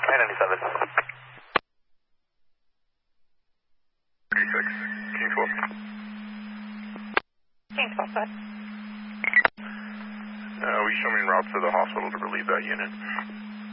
97. 36, King 12. King 12, sir. We show me en route to the hospital to relieve that unit.